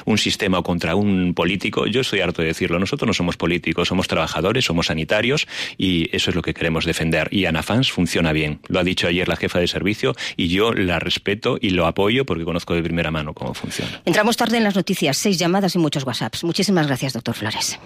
un sistema o contra un político. Yo estoy harto de decirlo. Nosotros no somos políticos, somos trabajadores, somos sanitarios y eso es lo que queremos defender. Y Anafans funciona bien. Lo ha dicho ayer la jefa de servicio y yo la respeto y lo apoyo porque conozco de primera mano cómo funciona. Entramos tarde en las noticias, 6 llamadas y muchos WhatsApps. Muchísimas gracias, doctor Flores.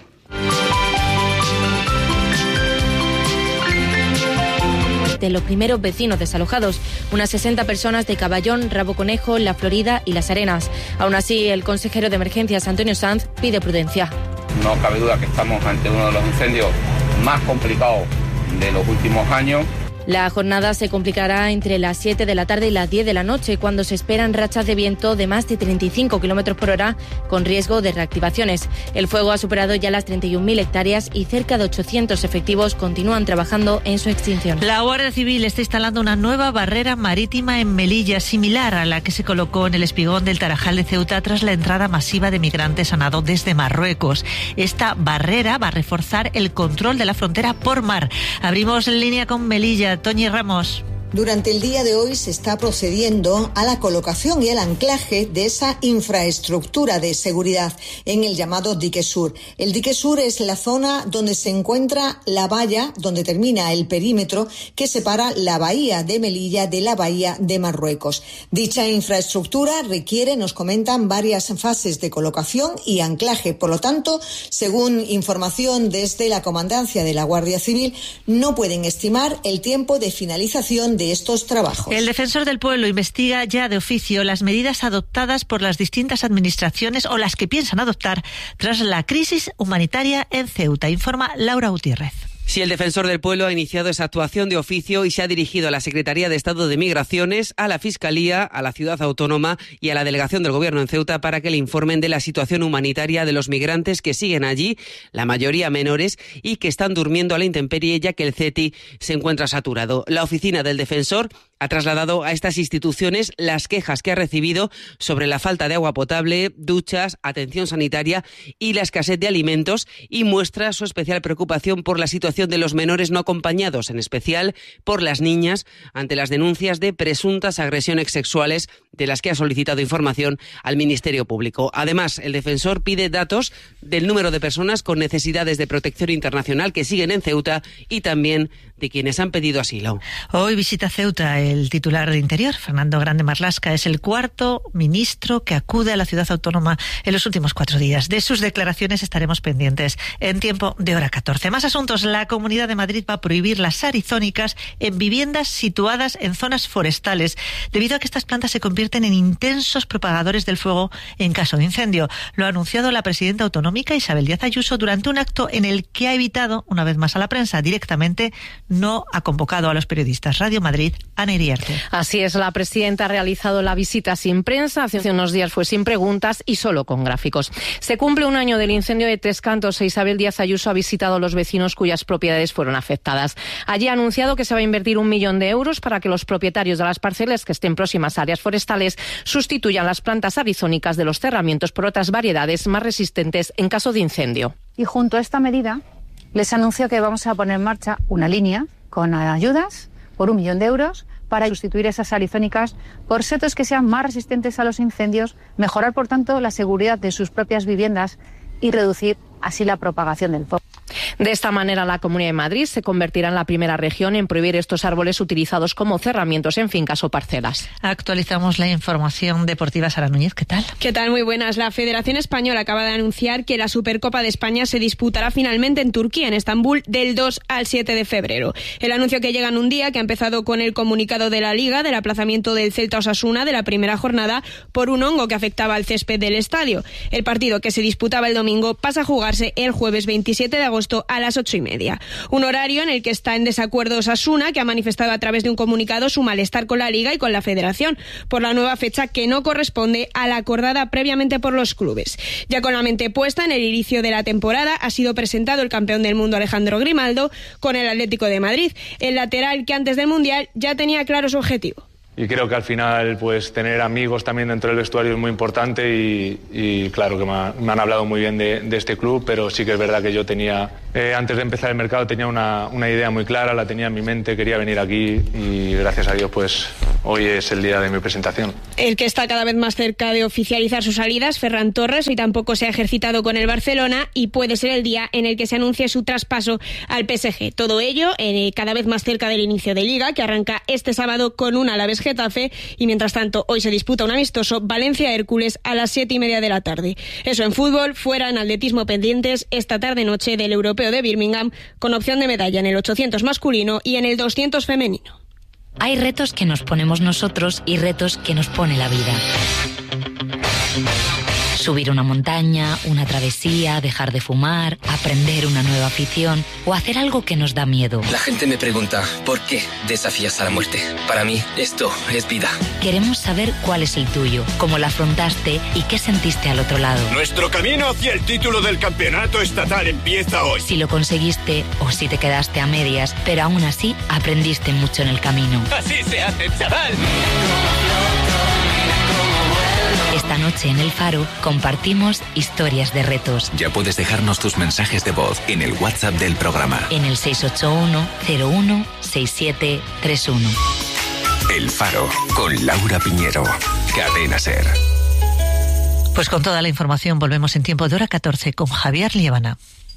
De los primeros vecinos desalojados, unas 60 personas de Caballón, Rabo Conejo, La Florida y Las Arenas. Aún así, el consejero de Emergencias, Antonio Sanz, pide prudencia. No cabe duda que estamos ante uno de los incendios más complicados de los últimos años. La jornada se complicará entre las 7 de la tarde y las 10 de la noche, cuando se esperan rachas de viento de más de 35 km por hora, con riesgo de reactivaciones. El fuego ha superado ya las 31.000 hectáreas y cerca de 800 efectivos continúan trabajando en su extinción. La Guardia Civil está instalando una nueva barrera marítima en Melilla, similar a la que se colocó en el espigón del Tarajal de Ceuta tras la entrada masiva de migrantes a nado desde Marruecos. Esta barrera va a reforzar el control de la frontera por mar. Abrimos en línea con Melilla. Toñi Ramos. Durante el día de hoy se está procediendo a la colocación y el anclaje de esa infraestructura de seguridad en el llamado dique sur. El dique sur es la zona donde se encuentra la valla, donde termina el perímetro que separa la bahía de Melilla de la bahía de Marruecos. Dicha infraestructura requiere, nos comentan, varias fases de colocación y anclaje. Por lo tanto, según información desde la Comandancia de la Guardia Civil, no pueden estimar el tiempo de finalización de estos trabajos. El defensor del pueblo investiga ya de oficio las medidas adoptadas por las distintas administraciones o las que piensan adoptar tras la crisis humanitaria en Ceuta, informa Laura Gutiérrez. Sí, el defensor del pueblo ha iniciado esa actuación de oficio y se ha dirigido a la Secretaría de Estado de Migraciones, a la Fiscalía, a la Ciudad Autónoma y a la Delegación del Gobierno en Ceuta para que le informen de la situación humanitaria de los migrantes que siguen allí, la mayoría menores, y que están durmiendo a la intemperie ya que el CETI se encuentra saturado. La oficina del defensor ha trasladado a estas instituciones las quejas que ha recibido sobre la falta de agua potable, duchas, atención sanitaria y la escasez de alimentos, y muestra su especial preocupación por la situación de los menores no acompañados, en especial por las niñas, ante las denuncias de presuntas agresiones sexuales de las que ha solicitado información al Ministerio Público. Además, el defensor pide datos del número de personas con necesidades de protección internacional que siguen en Ceuta y también de quienes han pedido asilo. Hoy visita Ceuta el titular de Interior, Fernando Grande Marlaska. Es el cuarto ministro que acude a la ciudad autónoma en los últimos 4 días. De sus declaraciones estaremos pendientes en tiempo de hora 14. Más asuntos. La Comunidad de Madrid va a prohibir las arizónicas en viviendas situadas en zonas forestales, debido a que estas plantas se convierten en intensos propagadores del fuego en caso de incendio. Lo ha anunciado la presidenta autonómica Isabel Díaz Ayuso durante un acto en el que ha evitado, una vez más a la prensa directamente, no ha convocado a los periodistas. Radio Madrid, Ana Iriarte. Así es, la presidenta ha realizado la visita sin prensa, hace unos días fue sin preguntas y solo con gráficos. Se cumple un año del incendio de Tres Cantos e Isabel Díaz Ayuso ha visitado a los vecinos cuyas propiedades fueron afectadas. Allí ha anunciado que se va a invertir 1 millón de euros para que los propietarios de las parcelas que estén próximas a áreas forestales sustituyan las plantas arizónicas de los cerramientos por otras variedades más resistentes en caso de incendio. Y junto a esta medida les anuncio que vamos a poner en marcha una línea con ayudas por 1 millón de euros para sustituir esas arizónicas por setos que sean más resistentes a los incendios, mejorar por tanto la seguridad de sus propias viviendas y reducir así la propagación del fuego. De esta manera, la Comunidad de Madrid se convertirá en la primera región en prohibir estos árboles utilizados como cerramientos en fincas o parcelas. Actualizamos la información deportiva. Sara Núñez, ¿qué tal? ¿Qué tal? Muy buenas. La Federación Española acaba de anunciar que la Supercopa de España se disputará finalmente en Turquía, en Estambul, del 2 al 7 de febrero. El anuncio que llega en un día que ha empezado con el comunicado de la Liga del aplazamiento del Celta Osasuna de la primera jornada por un hongo que afectaba al césped del estadio. El partido, que se disputaba el domingo, pasa a jugarse el jueves 27 de agosto a las 8:30. Un horario en el que está en desacuerdo Osasuna, que ha manifestado a través de un comunicado su malestar con la Liga y con la Federación por la nueva fecha que no corresponde a la acordada previamente por los clubes. Ya con la mente puesta en el inicio de la temporada, ha sido presentado el campeón del mundo Alejandro Grimaldo con el Atlético de Madrid, el lateral que antes del Mundial ya tenía claro su objetivo. Y creo que al final pues tener amigos también dentro del vestuario es muy importante y claro que me han hablado muy bien de este club, pero sí que es verdad que yo tenía Antes de empezar el mercado tenía una idea muy clara, la tenía en mi mente, quería venir aquí y gracias a Dios pues hoy es el día de mi presentación. El que está cada vez más cerca de oficializar sus salidas, Ferran Torres, hoy tampoco se ha ejercitado con el Barcelona y puede ser el día en el que se anuncie su traspaso al PSG. Todo ello cada vez más cerca del inicio de Liga, que arranca este sábado con un Alavés Getafe, y mientras tanto hoy se disputa un amistoso Valencia-Hércules a las 7:30 de la tarde. Eso en fútbol. Fuera, en atletismo, pendientes esta tarde-noche del Europeo de Birmingham, con opción de medalla en el 800 masculino y en el 200 femenino. Hay retos que nos ponemos nosotros y retos que nos pone la vida. Subir una montaña, una travesía, dejar de fumar, aprender una nueva afición o hacer algo que nos da miedo. La gente me pregunta, ¿por qué desafías a la muerte? Para mí, esto es vida. Queremos saber cuál es el tuyo, cómo lo afrontaste y qué sentiste al otro lado. Nuestro camino hacia el título del campeonato estatal empieza hoy. Si lo conseguiste o si te quedaste a medias, pero aún así aprendiste mucho en el camino. Así se hace, chaval. Esta noche en El Faro compartimos historias de retos. Ya puedes dejarnos tus mensajes de voz en el WhatsApp del programa. En el 681-01-6731. El Faro, con Laura Piñero. Cadena SER. Pues con toda la información volvemos en tiempo de hora 14 con Javier Liébana.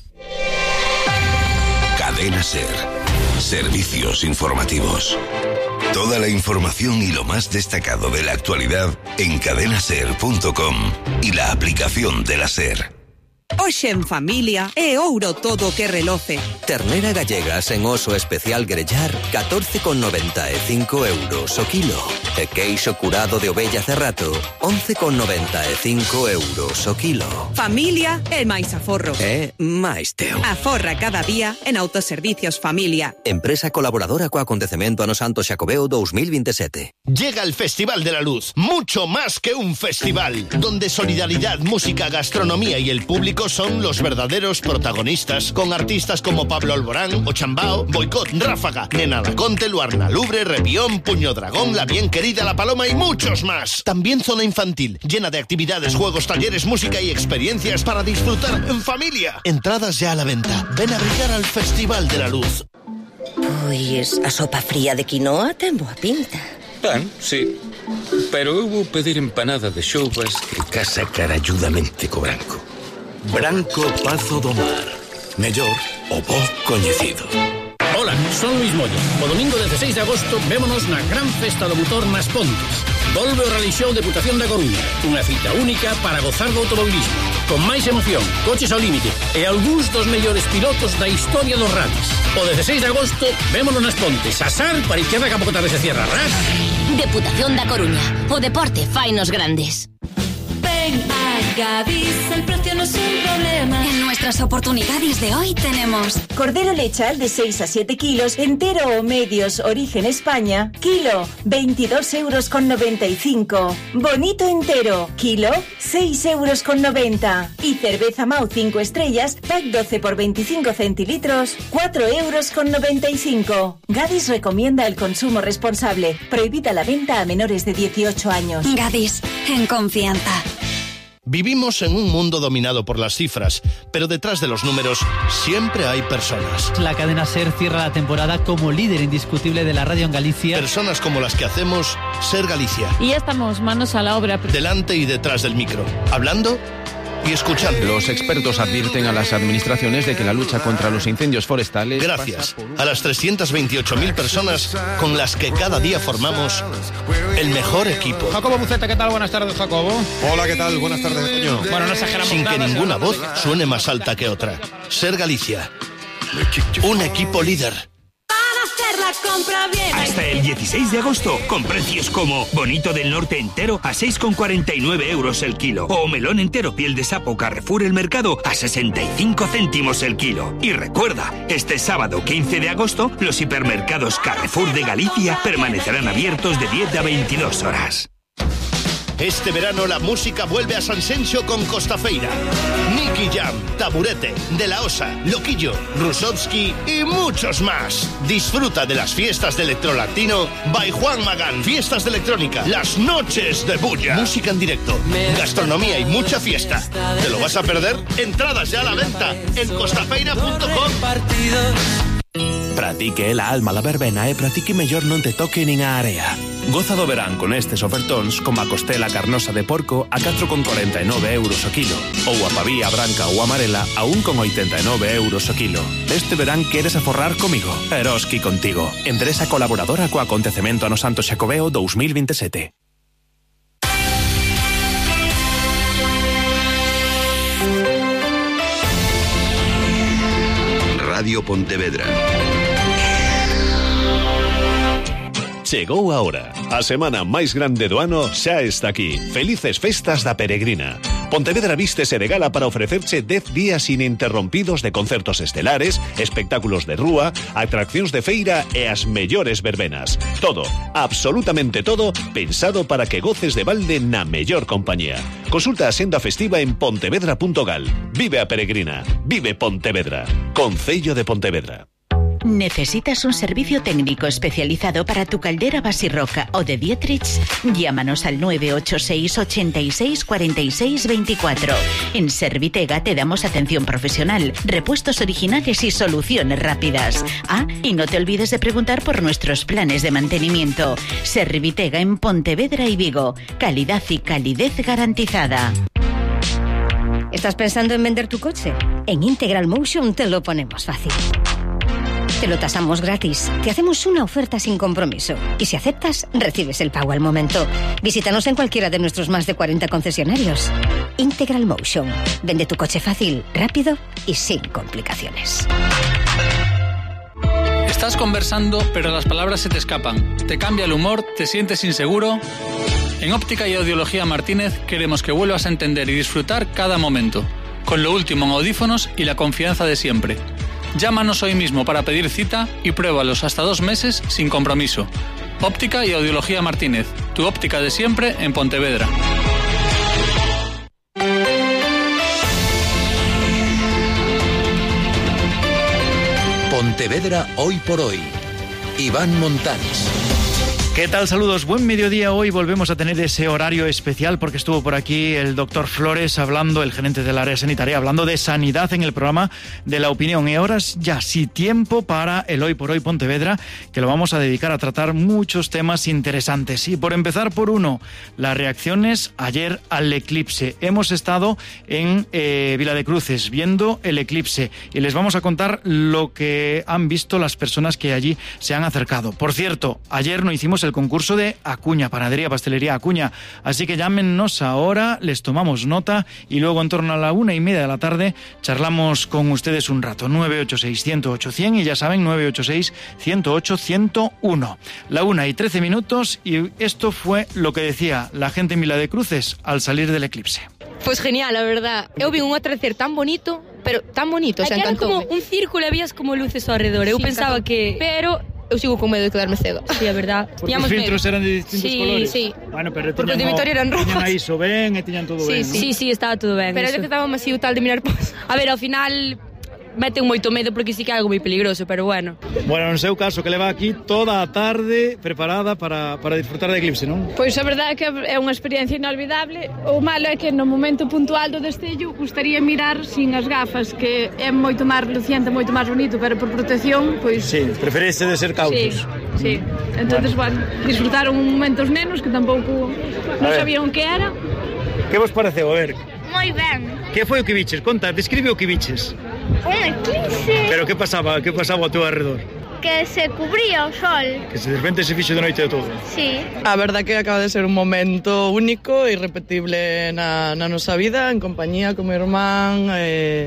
Cadena SER. Servicios informativos. Toda la información y lo más destacado de la actualidad en cadenaser.com y la aplicación de la SER. Hoxe en familia é ouro todo que reloce. Ternera gallega sen oso especial grellar 14,95 euros o kilo. E queixo curado de ovella cerrato 11,95 euros o kilo. Familia é máis aforro. É máis teu. Aforra cada día en Autoservicios Familia. Empresa colaboradora co acontecemento Ano Santo Xacobeo 2027. Llega el Festival de la Luz, mucho más que un festival, donde solidaridad, música, gastronomía y el público son los verdaderos protagonistas, con artistas como Pablo Alborán, Ochambao, Boicot, Ráfaga, Nena Laconte, Luarna Lubre, Rebión, Puño Dragón, La Bien Querida, La Paloma y muchos más. También zona infantil, llena de actividades, juegos, talleres, música y experiencias para disfrutar en familia. Entradas ya a la venta. Ven a brillar al Festival de la Luz. Pois a sopa fría de quinoa ten boa pinta. Pan, sí. Pero eu vou pedir empanada de xoubas que casa caralludamente co branco. Branco Pazo do Mar. Mellor o bo coñecido. Hola, son Luis Moya. O domingo 16 de agosto vémonos na gran festa do motor nas Pontes. Volve o Rally Show Deputación da Coruña. Unha cita única para gozar do automobilismo. Con máis emoción, coches ao límite e algúns dos mellores pilotos da historia dos rallies. O 16 de agosto vémonos nas Pontes. Asar para izquierda que a pouco tarde se cierra. Ras. Deputación da Coruña. O deporte fainos grandes. Ven a Gadis, el precio no es un problema. En nuestras oportunidades de hoy tenemos cordero lechal de 6 a 7 kilos, entero o medios, origen España, kilo, 22,95 €. Bonito entero, kilo, 6,90 €. Y cerveza Mau 5 estrellas, pack 12 por 25 centilitros, 4,95 €. Gadis recomienda el consumo responsable. Prohibida la venta a menores de 18 años. Gadis, en confianza. Vivimos en un mundo dominado por las cifras, pero detrás de los números siempre hay personas. La cadena SER cierra la temporada como líder indiscutible de la radio en Galicia. Personas como las que hacemos SER Galicia. Y ya estamos manos a la obra. Delante y detrás del micro, hablando y escuchando. Los expertos advierten a las administraciones de que la lucha contra los incendios forestales... Gracias a las 328.000 personas con las que cada día formamos el mejor equipo. Jacobo Buceta, ¿qué tal? Buenas tardes, Jacobo. Hola, ¿qué tal? Buenas tardes, Antonio. Bueno, no exageramos Sin nada, que ninguna voz suene más alta que otra. SER Galicia. Un equipo líder. Hasta el 16 de agosto, con precios como bonito del norte entero a 6,49 € el kilo, o melón entero piel de sapo Carrefour El Mercado a 65 céntimos el kilo. Y recuerda, este sábado 15 de agosto, los hipermercados Carrefour de Galicia permanecerán abiertos de 10 a 22 horas. Este verano la música vuelve a Sanxenxo con Costafeira. Nicky Jam, Taburete, De La Osa, Loquillo, Rusovsky y muchos más. Disfruta de las fiestas de Electrolatino by Juan Magán. Fiestas de electrónica, las noches de bulla. Música en directo, gastronomía y mucha fiesta. ¿Te lo vas a perder? Entradas ya a la venta en costafeira.com. Para ti que é la alma la verbena e para ti que mellor non te toque nin a area. Goza do verán con estes ofertóns como a costela carnosa de porco a 4,49 euros o kilo ou a pavía branca ou amarela a 1,89 euros o kilo. Este verán queres aforrar comigo? Eroski contigo. Empresa colaboradora co acontecemento Ano Santo Xacobeo 2027. Radio Pontevedra. Chegou a hora. A semana máis grande do ano xa está aquí. Felices festas da Peregrina. Pontevedra vístese de gala para ofrecerche 10 días ininterrompidos de concertos estelares, espectáculos de rúa, atraccións de feira e as mellores verbenas. Todo, absolutamente todo, pensado para que goces de balde na mellor compañía. Consulta a senda festiva en pontevedra.gal. Vive a Peregrina. Vive Pontevedra. Concello de Pontevedra. ¿Necesitas un servicio técnico especializado para tu caldera Basirroca o de Dietrich? Llámanos al 986 86 46 24. En Servitega te damos atención profesional, repuestos originales y soluciones rápidas. Ah, y no te olvides de preguntar por nuestros planes de mantenimiento. Servitega en Pontevedra y Vigo. Calidad y calidez garantizada. ¿Estás pensando en vender tu coche? En Integral Motion te lo ponemos fácil. Te lo tasamos gratis. Te hacemos una oferta sin compromiso. Y si aceptas, recibes el pago al momento. Visítanos en cualquiera de nuestros más de 40 concesionarios. Integral Motion. Vende tu coche fácil, rápido y sin complicaciones. Estás conversando, pero las palabras se te escapan. Te cambia el humor, te sientes inseguro. En Óptica y Audiología Martínez queremos que vuelvas a entender y disfrutar cada momento. Con lo último en audífonos y la confianza de siempre. Llámanos hoy mismo para pedir cita y pruébalos hasta 2 meses sin compromiso. Óptica y Audiología Martínez, tu óptica de siempre en Pontevedra. Pontevedra hoy por hoy. Iván Montanes. ¿Qué tal? Saludos, buen mediodía. Hoy volvemos a tener ese horario especial porque estuvo por aquí el doctor Flores hablando, el gerente del área sanitaria, hablando de sanidad en el programa de La Opinión. Y ahora ya sí, tiempo para el Hoy por Hoy Pontevedra, que lo vamos a dedicar a tratar muchos temas interesantes. Y por empezar por uno, las reacciones ayer al eclipse. Hemos estado en Vila de Cruces viendo el eclipse y les vamos a contar lo que han visto las personas que allí se han acercado. Por cierto, ayer no hicimos el concurso de Acuña, Panadería, Pastelería Acuña. Así que llámenos ahora, les tomamos nota y luego en torno a la 1:30 de la tarde charlamos con ustedes un rato. 986-108-100 y ya saben, 986-108-101. La 1:13 y esto fue lo que decía la gente en Vila de Cruces al salir del eclipse. Pues genial, la verdad. Eu vi un atardecer tan bonito, pero tan bonito, era como un círculo e vías como luces ao redor. Eu pensaba que... Pero... eu sigo con medo de quedarme cega. Sí, é verdad. Porque os filtros eran de distintos colores. Sí, bueno, pero porque de Vitoria eran rojos. Tiñan a iso ben e tiñan todo ben, ¿no? Sí, estaba todo ben. Pero que estaba así o tal de mirar pues. A ver, ao final meten moito medo porque sí que é algo moi peligroso, pero bueno. Bueno, no seu caso, que leva aquí toda a tarde preparada para disfrutar do eclipse, non? Pois a verdade é que é unha experiencia inolvidable. O malo é que no momento puntual do destello gustaría mirar sin as gafas, que é moito máis reluciente, moito máis bonito, pero por protección, pois... Sí, preferiste de ser cautos. Sí. Entonces, bueno, disfrutaron un momento os nenos que tampouco non sabían que era. Que vos pareceu? A ver... Moi ben. Que foi o que viches? Conta, describe o que viches. Un eclipse. Pero que pasaba ao teu alrededor? Que se cubría o sol. Que de repente se fixo de noite de todo. Sí. A verdad que acaba de ser un momento único e irrepetible na nosa vida, en compañía con meu irmán,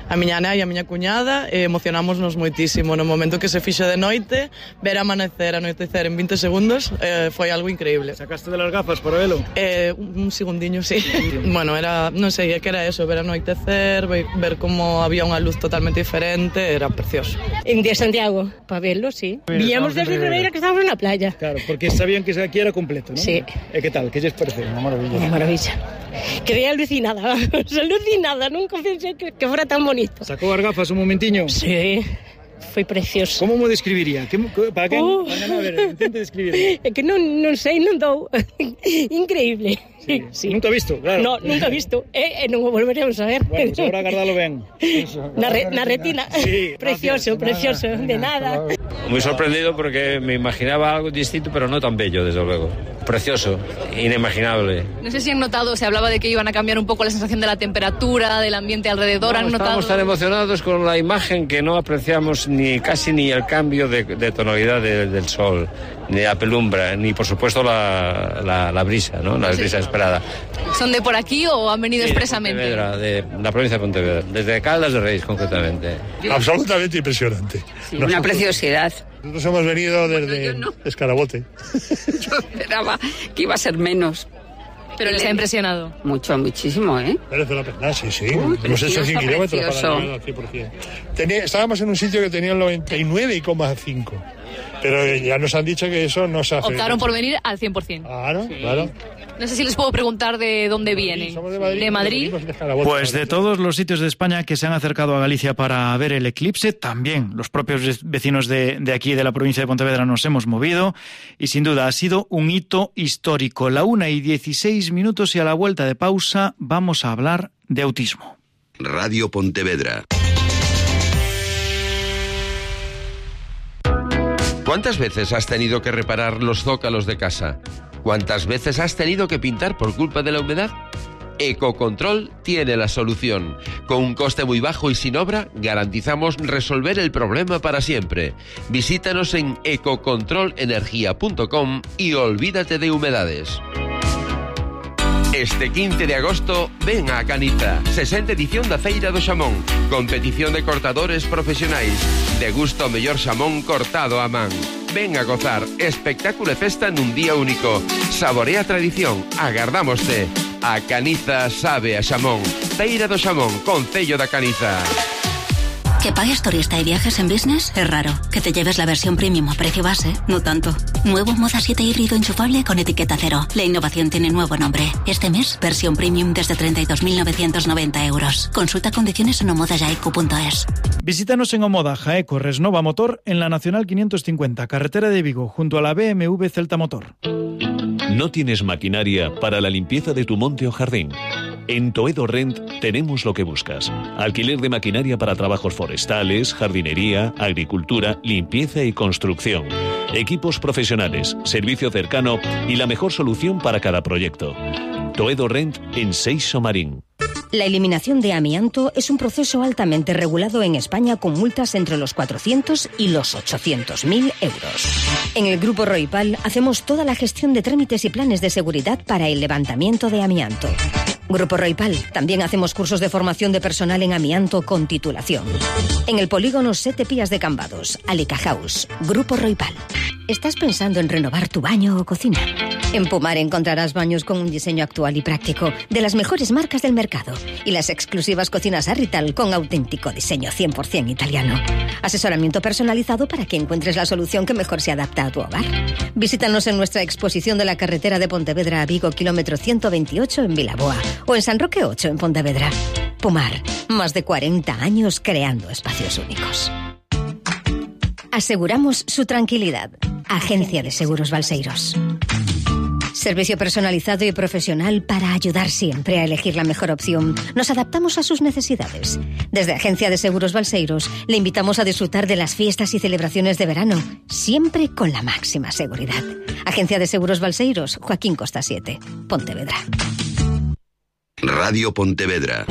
a miña nai e a miña cuñada, e emocionámonos moitísimo no momento que se fixe de noite, ver amanecer, anoitecer en 20 segundos, foi algo increíble. Sacaste de las gafas para velo? Un segundiño, sí. Bueno, era, non sei, que era eso, ver anoitecer, ver como había unha luz totalmente diferente, era precioso. En de Santiago, para verlo, sí. Viñamos desde Ribeira, que estábamos na playa. Claro, porque sabían que aquí era completo, ¿no? Sí. ¿Qué tal? ¿Qué les parece? Una maravilla. Una maravilla. Quedé alucinada, nunca pensé que fuera tan bonito. ¿Sacó as gafas un momentiño? Sí, foi precioso. Como me describiría? Para que? A ver, intente describir. É que non sei, non dou. Increíble. Sí. Nunca visto, claro. No, nunca visto. E non o volveremos a ver. Bueno, pues ahora agardalo ben. Na retina. Sí, precioso, precioso. De nada. Muy sorprendido porque me imaginaba algo distinto, pero no tan bello, desde luego. Precioso, inimaginable. No sé si han notado, se hablaba de que iban a cambiar un poco la sensación de la temperatura, del ambiente alrededor. ¿Han notado? Estamos tan emocionados con la imagen que no apreciamos casi ni el cambio de tonalidad del sol, ni la penumbra, ni por supuesto la brisa, ¿no? La brisa esperada. ¿Son de por aquí o han venido expresamente? De la provincia de Pontevedra, desde Caldas de Reis concretamente. Absolutamente impresionante. Sí, una preciosidad. Nosotros hemos venido desde Escarabote. Yo esperaba que iba a ser menos. Pero les ha impresionado. Muchísimo, ¿eh? Merece la pena, sí. Hemos hecho 100 kilómetros para llegar al 100%. Estábamos en un sitio que tenía el 99,5. Pero ya nos han dicho que eso no se hace. Optaron por venir al 100%. Claro. No sé si les puedo preguntar de dónde vienen. Somos de Madrid. Pues de todos los sitios de España que se han acercado a Galicia para ver el eclipse, también los propios vecinos de aquí, de la provincia de Pontevedra, nos hemos movido y sin duda ha sido un hito histórico. 1:16 y a la vuelta de pausa vamos a hablar de autismo. Radio Pontevedra. ¿Cuántas veces has tenido que reparar los zócalos de casa? ¿Cuántas veces has tenido que pintar por culpa de la humedad? Ecocontrol tiene la solución. Con un coste muy bajo y sin obra, garantizamos resolver el problema para siempre. Visítanos en ecocontrolenergia.com y olvídate de humedades. Este 15 de agosto, ven a Caniza, 60ª edición da Feira do Xamón, competición de cortadores profesionais, degusta o mellor xamón cortado a man. Ven a gozar, espectáculo e festa nun día único. Saborea a tradición, agardámoste. A Caniza sabe a xamón. Feira do Xamón, Concello da Caniza. Que pagues turista y viajes en business es raro. Que te lleves la versión premium a precio base, no tanto. Nuevo Moda 7 híbrido enchufable con etiqueta cero. La innovación tiene nuevo nombre. Este mes, versión premium desde 32.990 euros. Consulta condiciones en omodajaico.es. Visítanos en Omoda Jaeco Resnova Motor en la Nacional 550, carretera de Vigo, junto a la BMW Celta Motor. ¿No tienes maquinaria para la limpieza de tu monte o jardín? En Toedo Rent tenemos lo que buscas. Alquiler de maquinaria para trabajos forestales, jardinería, agricultura, limpieza y construcción. Equipos profesionales, servicio cercano y la mejor solución para cada proyecto. Toedo Rent en Seixo Marín. La eliminación de amianto es un proceso altamente regulado en España con multas entre los 400 y los 800.000 euros. En el Grupo Roipal hacemos toda la gestión de trámites y planes de seguridad para el levantamiento de amianto. Grupo Roipal, también hacemos cursos de formación de personal en amianto con titulación. En el polígono Sete Pías de Cambados, Alica House, Grupo Roipal. ¿Estás pensando en renovar tu baño o cocina? En Pumar encontrarás baños con un diseño actual y práctico de las mejores marcas del mercado y las exclusivas cocinas Arrital con auténtico diseño 100% italiano. Asesoramiento personalizado para que encuentres la solución que mejor se adapta a tu hogar. Visítanos en nuestra exposición de la carretera de Pontevedra a Vigo, kilómetro 128 en Vilaboa, o en San Roque 8 en Pontevedra. Pumar, más de 40 años creando espacios únicos. Aseguramos su tranquilidad. Agencia de Seguros Balseiros. Servicio personalizado y profesional para ayudar siempre a elegir la mejor opción. Nos adaptamos a sus necesidades. Desde Agencia de Seguros Balseiros le invitamos a disfrutar de las fiestas y celebraciones de verano, siempre con la máxima seguridad. Agencia de Seguros Balseiros, Joaquín Costa 7, Pontevedra. Radio Pontevedra.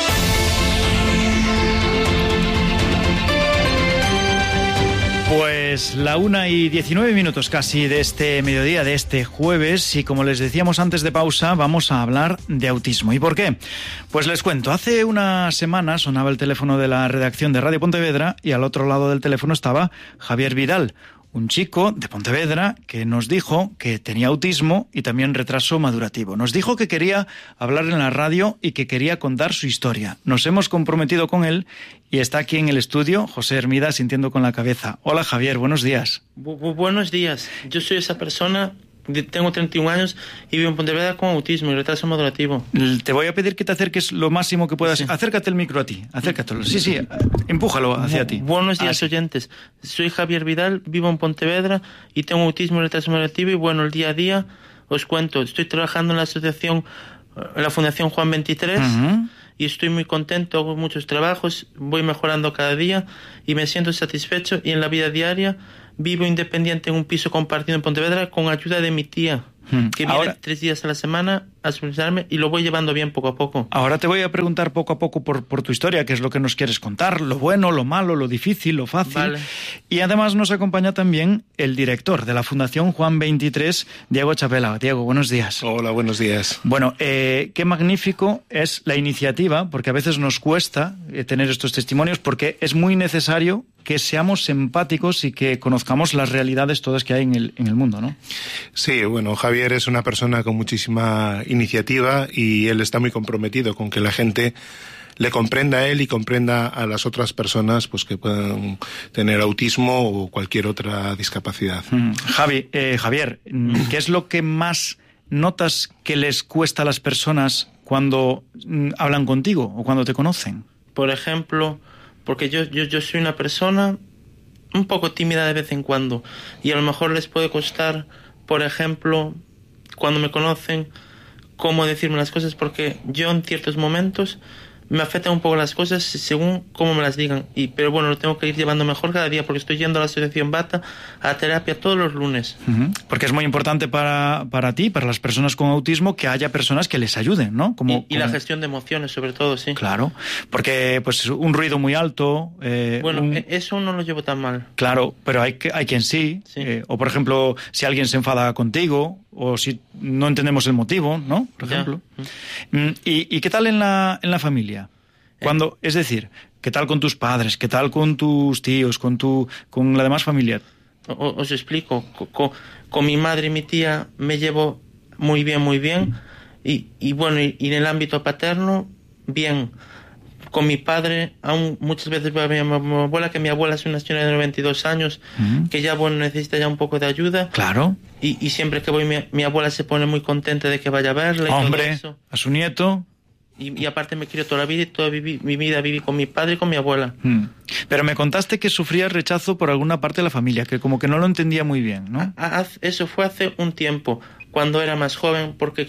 Pues tardes, la 1:19 casi de este mediodía, de este jueves, y como les decíamos antes de pausa, vamos a hablar de autismo. ¿Y por qué? Pues les cuento, hace una semana sonaba el teléfono de la redacción de Radio Pontevedra y al otro lado del teléfono estaba Javier Vidal, un chico de Pontevedra que nos dijo que tenía autismo y también retraso madurativo. Nos dijo que quería hablar en la radio y que quería contar su historia. Nos hemos comprometido con él y está aquí en el estudio José Hermida sintiendo con la cabeza. Hola Javier, buenos días. Buenos días. Yo soy esa persona, tengo 31 años y vivo en Pontevedra con autismo y retraso madurativo. Te voy a pedir que te acerques lo máximo que puedas. Sí. Acércate el micro a ti, acércatelo. Sí, empújalo hacia ti. Buenos días, oyentes. Soy Javier Vidal, vivo en Pontevedra y tengo autismo y retraso madurativo y bueno, el día a día os cuento. Estoy trabajando en la asociación, en la Fundación Juan 23 y estoy muy contento, hago muchos trabajos, voy mejorando cada día y me siento satisfecho y en la vida diaria vivo independiente en un piso compartido en Pontevedra con ayuda de mi tía, que viene 3 días a la semana a supervisarme y lo voy llevando bien poco a poco. Ahora te voy a preguntar poco a poco por tu historia, qué es lo que nos quieres contar, lo bueno, lo malo, lo difícil, lo fácil. Vale. Y además nos acompaña también el director de la Fundación Juan 23, Diego Chapela. Diego, buenos días. Hola, buenos días. Bueno, qué magnífico es la iniciativa, porque a veces nos cuesta tener estos testimonios, porque es muy necesario que seamos empáticos y que conozcamos las realidades todas que hay en el mundo, ¿no? Sí, bueno, Javier es una persona con muchísima iniciativa y él está muy comprometido con que la gente le comprenda a él y comprenda a las otras personas pues que puedan tener autismo o cualquier otra discapacidad. Javier, ¿qué es lo que más notas que les cuesta a las personas cuando hablan contigo o cuando te conocen? Por ejemplo, porque yo soy una persona un poco tímida de vez en cuando y a lo mejor les puede costar, por ejemplo, cuando me conocen, cómo decirme las cosas, porque yo en ciertos momentos me afectan un poco las cosas según cómo me las digan. Pero bueno, lo tengo que ir llevando mejor cada día porque estoy yendo a la Asociación Bata a terapia todos los lunes. Porque es muy importante para ti, para las personas con autismo, que haya personas que les ayuden, ¿no? La gestión de emociones, sobre todo, sí. Claro, porque pues un ruido muy alto... eso no lo llevo tan mal. Claro, pero hay quien sí. O por ejemplo, si alguien se enfada contigo o si no entendemos el motivo, ¿no? Por ejemplo. ¿Y qué tal en la familia? Es decir, ¿qué tal con tus padres? ¿Qué tal con tus tíos? ¿Con la demás familia? Os explico. Con mi madre y mi tía me llevo muy bien. Y bueno, y en el ámbito paterno, bien. Con mi padre, aún muchas veces voy a ver a mi abuela, que mi abuela es una señora de 92 años, que ya necesita ya un poco de ayuda. Claro. Y siempre que voy, mi abuela se pone muy contenta de que vaya a verla. Hombre, y todo eso. A su nieto. Y aparte me quiero toda la vida y toda mi vida viví con mi padre y con mi abuela. Pero me contaste que sufrías rechazo por alguna parte de la familia, que como que no lo entendía muy bien, ¿no? Eso fue hace un tiempo, cuando era más joven, porque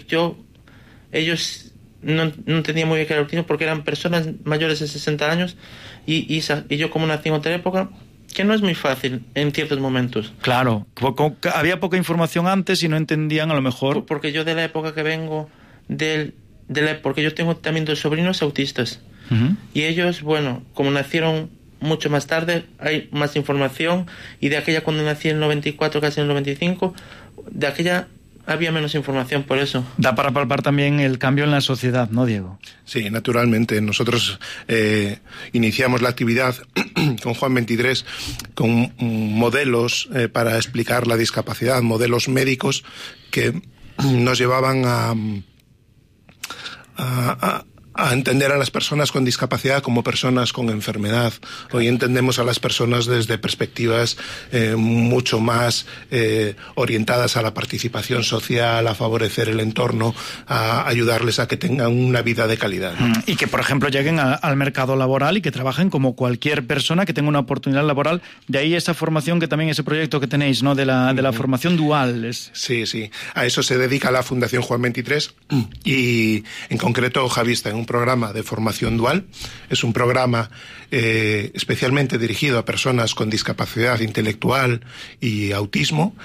ellos no entendían muy bien qué era el autismo, porque eran personas mayores de 60 años y yo como nací en otra época, que no es muy fácil en ciertos momentos. Claro, había poca información antes y no entendían a lo mejor... Porque yo de la época que vengo, porque yo tengo también 2 sobrinos autistas y ellos, bueno, como nacieron mucho más tarde, hay más información y de aquella cuando nací en el 94, casi en el 95, de aquella había menos información, por eso. Da para palpar también el cambio en la sociedad, ¿no, Diego? Sí, naturalmente. Nosotros iniciamos la actividad con Juan 23 con modelos para explicar la discapacidad, modelos médicos que nos llevaban a entender a las personas con discapacidad como personas con enfermedad. Hoy entendemos a las personas desde perspectivas mucho más orientadas a la participación social, a favorecer el entorno, a ayudarles a que tengan una vida de calidad, ¿no? Y que, por ejemplo, lleguen al mercado laboral y que trabajen como cualquier persona que tenga una oportunidad laboral. De ahí esa formación, que también ese proyecto que tenéis, ¿no? De la formación dual. Sí. A eso se dedica la Fundación Juan 23 y en concreto Javi está en un programa de formación dual. Es un programa especialmente dirigido a personas con discapacidad intelectual y autismo.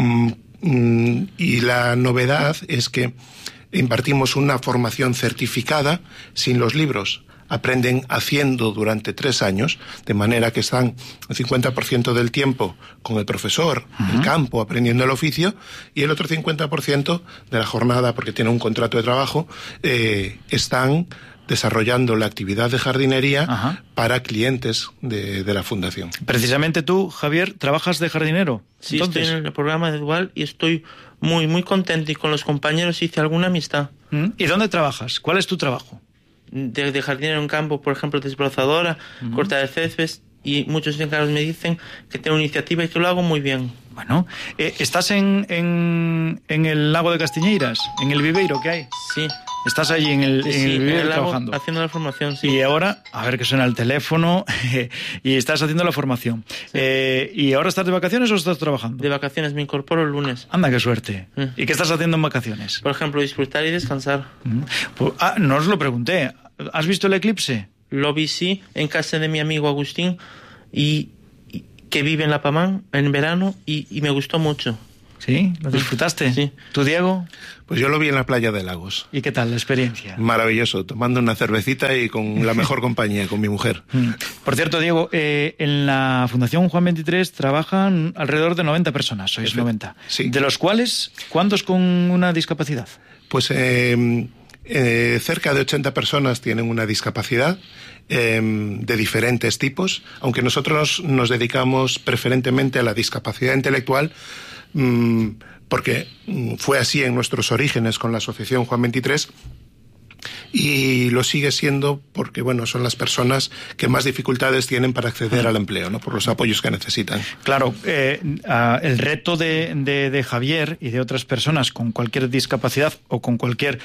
Y la novedad es que impartimos una formación certificada sin los libros. aprenden haciendo durante 3 años, de manera que están el 50% del tiempo con el profesor en campo aprendiendo el oficio, y el otro 50% de la jornada, porque tienen un contrato de trabajo, están desarrollando la actividad de jardinería para clientes de la fundación. Precisamente tú, Javier, trabajas de jardinero. Sí, entonces, estoy en el programa de Dual y estoy muy contento, y con los compañeros hice alguna amistad. ¿Y dónde trabajas? ¿Cuál es tu trabajo? De jardinero en campo, por ejemplo, desbrozadora, corta de césped, y muchos encargados me dicen que tengo iniciativa y que lo hago muy bien. Bueno, ¿estás en el lago de Castiñeiras? ¿En el viveiro que hay? Sí. Estás allí en el viveiro trabajando. Haciendo la formación, sí. Y ahora, a ver que suena el teléfono, y estás haciendo la formación. Sí. ¿Y ahora estás de vacaciones o estás trabajando? De vacaciones, me incorporo el lunes. Anda, qué suerte. ¿Y qué estás haciendo en vacaciones? Por ejemplo, disfrutar y descansar. Pues, no os lo pregunté. ¿Has visto el eclipse? Lo vi, sí, en casa de mi amigo Agustín, y que vive en La Pamán en verano, y me gustó mucho. ¿Sí? ¿Lo disfrutaste? Sí. ¿Tú, Diego? Pues yo lo vi en la playa de Lagos. ¿Y qué tal la experiencia? Maravilloso, tomando una cervecita y con la mejor compañía, con mi mujer. Por cierto, Diego, en la Fundación Juan 23 trabajan alrededor de 90 personas, sois 90. Sí. ¿De los cuales, cuántos con una discapacidad? Pues cerca de 80 personas tienen una discapacidad de diferentes tipos, aunque nosotros nos dedicamos preferentemente a la discapacidad intelectual, porque fue así en nuestros orígenes con la Asociación Juan 23, y lo sigue siendo porque, bueno, son las personas que más dificultades tienen para acceder al empleo, ¿no? Por los apoyos que necesitan. Claro, el reto de Javier y de otras personas con cualquier discapacidad o con cualquier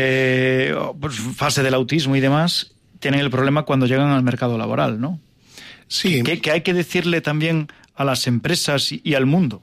fase del autismo y demás, tienen el problema cuando llegan al mercado laboral, ¿no? Sí. Que hay que decirle también a las empresas y al mundo.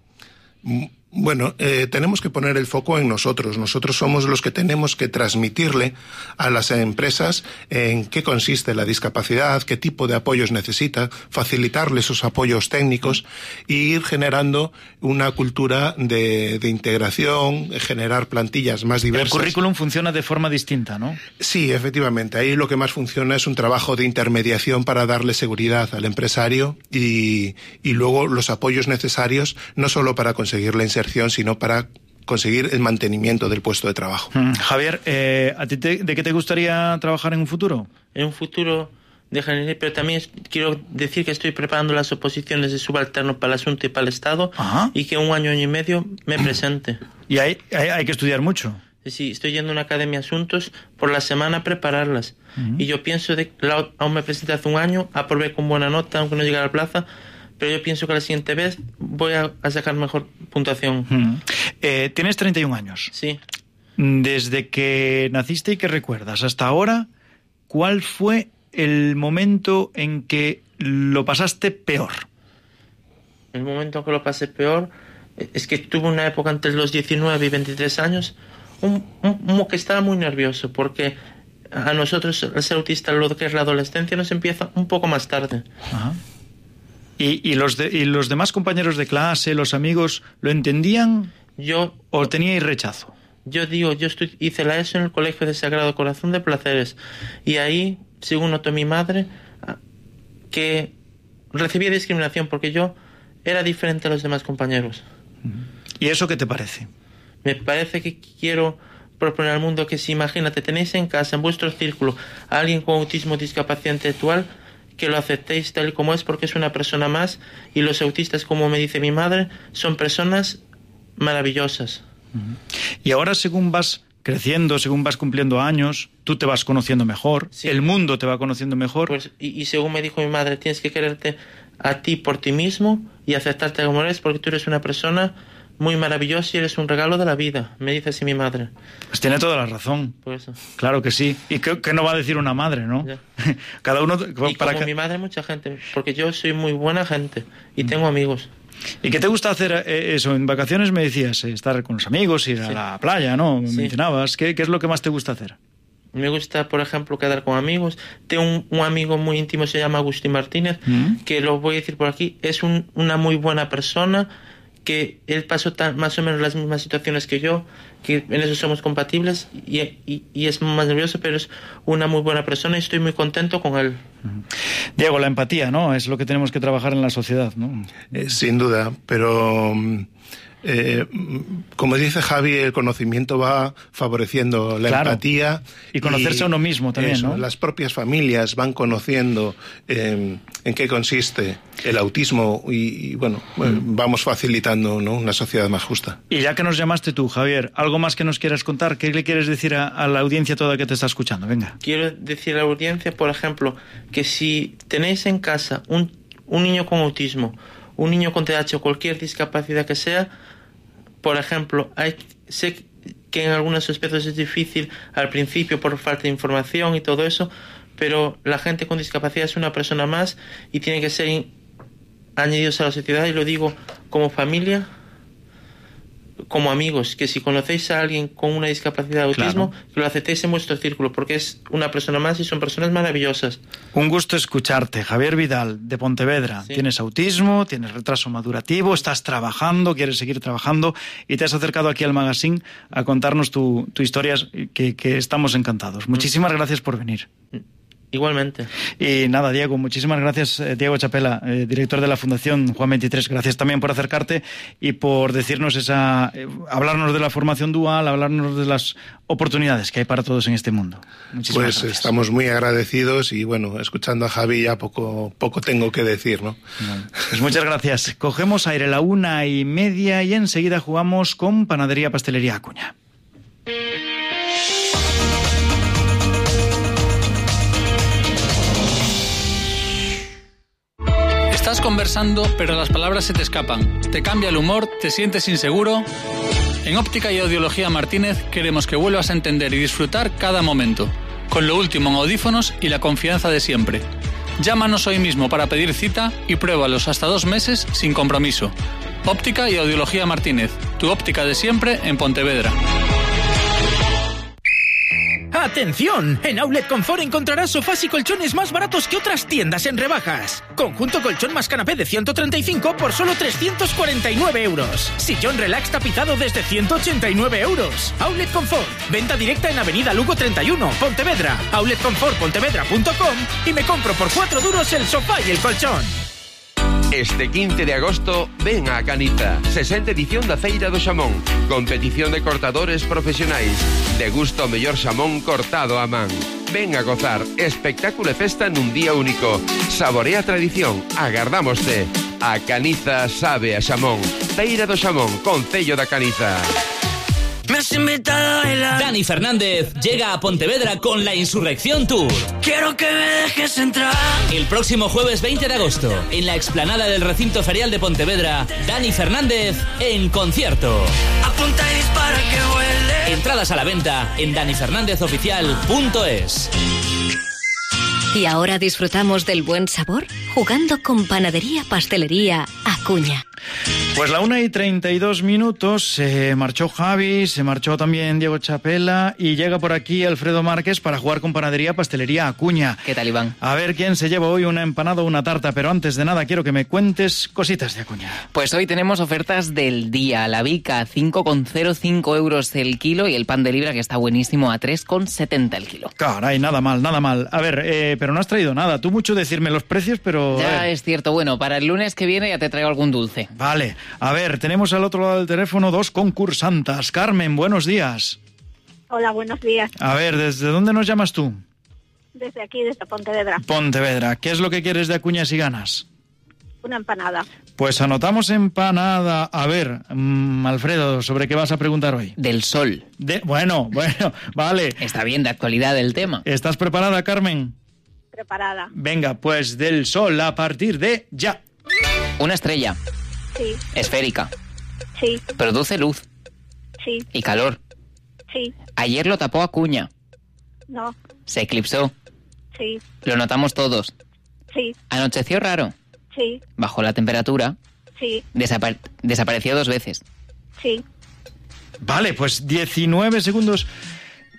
Bueno, tenemos que poner el foco en nosotros. Nosotros somos los que tenemos que transmitirle a las empresas en qué consiste la discapacidad, qué tipo de apoyos necesita, facilitarle esos apoyos técnicos e ir generando una cultura de integración, generar plantillas más diversas. El currículum funciona de forma distinta, ¿no? Sí, efectivamente. Ahí lo que más funciona es un trabajo de intermediación para darle seguridad al empresario y luego los apoyos necesarios, no solo para conseguir la inserción, sino para conseguir el mantenimiento del puesto de trabajo. Javier, ¿a ti de qué te gustaría trabajar en un futuro? En un futuro de jardinería, pero también quiero decir que estoy preparando las oposiciones de subalterno para el Asunto y para el Estado. Ajá. Y que un año y medio me presente. ¿Y hay que estudiar mucho? Sí, estoy yendo a una academia de asuntos por la semana a prepararlas. Y yo pienso aún me presenté hace un año, aprobé con buena nota, aunque no llegue a la plaza, pero yo pienso que la siguiente vez voy a sacar mejor puntuación. Tienes 31 años. Sí. Desde que naciste y que recuerdas hasta ahora, ¿cuál fue el momento en que lo pasaste peor? El momento en que lo pasé peor es que tuve una época entre los 19 y 23 años que estaba muy nervioso, porque a nosotros, al ser autista, lo que es la adolescencia nos empieza un poco más tarde. Ajá. ¿Y los demás compañeros de clase, los amigos, lo entendían o teníais rechazo? Yo hice la ESO en el Colegio de Sagrado Corazón de Placeres, y ahí, según notó mi madre, que recibía discriminación porque yo era diferente a los demás compañeros. ¿Y eso qué te parece? Me parece que quiero proponer al mundo que si, imagínate, tenéis en casa, en vuestro círculo, a alguien con autismo o discapacidad intelectual, que lo aceptéis tal y como es, porque es una persona más, y los autistas, como me dice mi madre, son personas maravillosas. Y ahora, según vas creciendo, según vas cumpliendo años, tú te vas conociendo mejor, sí. El mundo te va conociendo mejor. Pues, y según me dijo mi madre, tienes que quererte a ti por ti mismo y aceptarte como eres, porque tú eres una persona muy maravillosa y eres un regalo de la vida, me dice así mi madre. Pues tiene toda la razón. Por eso. Claro que sí. ¿Y qué no va a decir una madre, no? Cada uno... Y como mi madre, mucha gente, porque yo soy muy buena gente y tengo amigos. ¿Y qué te gusta hacer eso? En vacaciones me decías, estar con los amigos, ir a la playa, ¿no? Me mencionabas. ¿Qué es lo que más te gusta hacer? Me gusta, por ejemplo, quedar con amigos. Tengo un amigo muy íntimo, se llama Agustín Martínez, que lo voy a decir por aquí, es una muy buena persona, que él pasó más o menos las mismas situaciones que yo, que en eso somos compatibles, y es más nervioso, pero es una muy buena persona y estoy muy contento con él. Diego, la empatía, ¿no? Es lo que tenemos que trabajar en la sociedad, ¿no? Sin duda, pero como dice Javi, el conocimiento va favoreciendo la empatía. Y conocerse a uno mismo también, eso, ¿no? Las propias familias van conociendo en qué consiste el autismo y bueno, vamos facilitando, ¿no?, una sociedad más justa. Y ya que nos llamaste tú, Javier, ¿algo más que nos quieras contar? ¿Qué le quieres decir a la audiencia toda que te está escuchando? Venga. Quiero decir a la audiencia, por ejemplo, que si tenéis en casa un niño con autismo, un niño con TDAH o cualquier discapacidad que sea, por ejemplo, sé que en algunas especies es difícil al principio por falta de información y todo eso, pero la gente con discapacidad es una persona más y tiene que ser añadidos a la sociedad, y lo digo como familia, como amigos, que si conocéis a alguien con una discapacidad de autismo, que lo aceptéis en vuestro círculo, porque es una persona más y son personas maravillosas. Un gusto escucharte, Javier Vidal, de Pontevedra. Sí. Tienes autismo, tienes retraso madurativo, estás trabajando, quieres seguir trabajando y te has acercado aquí al magazine a contarnos tu historia, que estamos encantados. Muchísimas gracias por venir. Igualmente. Y nada, Diego, muchísimas gracias, Diego Chapela, director de la Fundación Juan 23. Gracias también por acercarte y por decirnos hablarnos de la formación dual, hablarnos de las oportunidades que hay para todos en este mundo. Muchísimas gracias. Estamos muy agradecidos y bueno, escuchando a Javi ya poco tengo que decir, ¿no? Pues muchas gracias. Cogemos aire, 1:30 y enseguida jugamos con Panadería Pastelería Acuña. Estás conversando, pero las palabras se te escapan. Te cambia el humor, te sientes inseguro. En Óptica y Audiología Martínez queremos que vuelvas a entender y disfrutar cada momento, con lo último en audífonos y la confianza de siempre. Llámanos hoy mismo para pedir cita y pruébalos hasta 2 meses sin compromiso. Óptica y Audiología Martínez, tu óptica de siempre en Pontevedra. ¡Atención! En Outlet Confort encontrarás sofás y colchones más baratos que otras tiendas en rebajas. Conjunto colchón más canapé de 135 por solo 349 euros. Sillón relax tapizado desde 189 euros. Outlet Confort. Venta directa en Avenida Lugo 31, Pontevedra. outletconfortpontevedra.com y me compro por 4 duros el sofá y el colchón. Este 15 de agosto, ven a Caniza, 60 edición da Feira do Xamón. Competición de cortadores profesionais. Degusta o mellor xamón cortado a man. Ven a gozar, espectáculo e festa nun día único. Saborea a tradición, agardámoste. A Caniza sabe a xamón. Feira do Xamón, Concello da Caniza. Me has invitado a bailar. Dani Fernández llega a Pontevedra con la Insurrección Tour. Quiero que me dejes entrar. El próximo jueves 20 de agosto, en la explanada del recinto ferial de Pontevedra, Dani Fernández en concierto. Apunta y dispara que huele. Entradas a la venta en danifernandezoficial.es. Y ahora disfrutamos del buen sabor jugando con Panadería Pastelería Acuña. Pues 1:32, se marchó Javi, se marchó también Diego Chapela y llega por aquí Alfredo Márquez para jugar con Panadería Pastelería Acuña. ¿Qué tal, Iván? A ver quién se lleva hoy una empanada o una tarta, pero antes de nada quiero que me cuentes cositas de Acuña. Pues hoy tenemos ofertas del día. La bica, 5,05 euros el kilo, y el pan de libra, que está buenísimo, a 3,70 el kilo. Caray, nada mal, nada mal. A ver, pero no has traído nada. Tú mucho decirme los precios, pero... Ya es cierto. Bueno, para el lunes que viene ya te traigo algún dulce. Vale. A ver, tenemos al otro lado del teléfono 2 concursantas. Carmen, buenos días. Hola, buenos días. A ver, ¿desde dónde nos llamas tú? Desde aquí, desde Pontevedra. Pontevedra. ¿Qué es lo que quieres de Acuña si ganas? Una empanada. Pues anotamos empanada. A ver, Alfredo, ¿sobre qué vas a preguntar hoy? Del sol. Bueno, vale. Está bien, de actualidad el tema. ¿Estás preparada, Carmen? Preparada. Venga, pues del sol a partir de ya. Una estrella. Sí. Esférica. Sí. Produce luz. Sí. Y calor. Sí. Ayer lo tapó Acuña. No. Se eclipsó. Sí. Lo notamos todos. Sí. Anocheció raro. Sí. Bajó la temperatura. Sí. Desapareció 2 veces. Sí. Vale, pues 19 segundos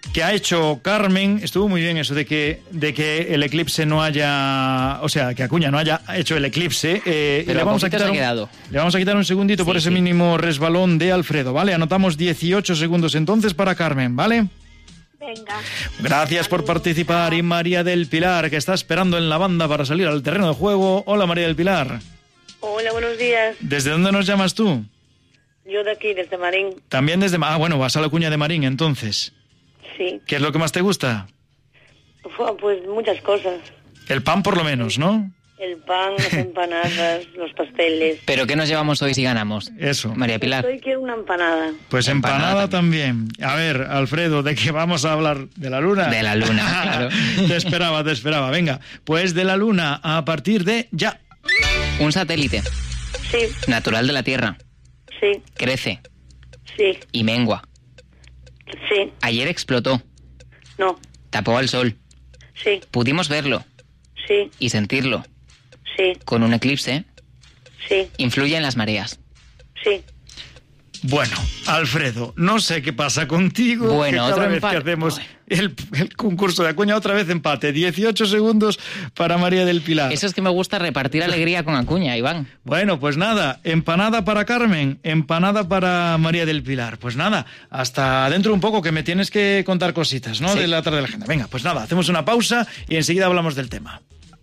que ha hecho Carmen. Estuvo muy bien eso de que el eclipse no haya, o sea, que Acuña no haya hecho el eclipse. Pero le vamos a quitar un segundito por ese mínimo resbalón de Alfredo, ¿vale? Anotamos 18 segundos entonces para Carmen, ¿vale? Venga. Gracias por participar. Y María del Pilar, que está esperando en la banda para salir al terreno de juego. Hola, María del Pilar. Hola, buenos días. ¿Desde dónde nos llamas tú? Yo de aquí, desde Marín. También desde... Ah, bueno, vas a la Cuña de Marín, entonces. Sí. ¿Qué es lo que más te gusta? Pues muchas cosas. El pan, por lo menos, ¿no? El pan, las empanadas, los pasteles. ¿Pero qué nos llevamos hoy si ganamos? Eso. María Pilar. Hoy quiero una empanada. Pues empanada también. A ver, Alfredo, ¿de qué vamos a hablar? ¿De la luna? De la luna, claro. Te esperaba. Venga, pues de la luna a partir de ya. Un satélite. Sí. Natural de la Tierra. Sí. Crece. Sí. Y mengua. Sí. Ayer explotó. No. Tapó al sol. Sí. Pudimos verlo. Sí. Y sentirlo. Sí. Con un eclipse. Sí. Influye en las mareas. Sí. Bueno, Alfredo, no sé qué pasa contigo. Bueno, que cada otro vez empate. que hacemos el concurso de Acuña, otra vez empate. 18 segundos para María del Pilar. Eso es que me gusta repartir alegría con Acuña, Iván. Bueno, pues nada, empanada para Carmen, empanada para María del Pilar. Pues nada, hasta dentro un poco, que me tienes que contar cositas, ¿no? Sí. De la tarde de la agenda. Venga, pues nada, hacemos una pausa y enseguida hablamos del tema.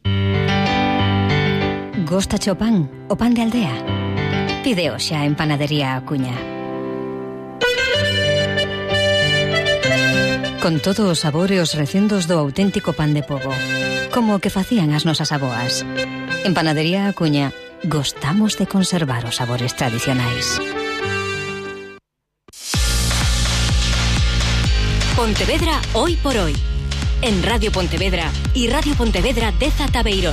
Gostache o pan o pan de aldea? Pide xa en Panadería Acuña. Con todos os sabores recendos do auténtico pan de pobo, como o que facían as nosas aboas. En Panadería Acuña gostamos de conservar os sabores tradicionais. Pontevedra hoy por hoy. En Radio Pontevedra y Radio Pontevedra de Zatabeirón.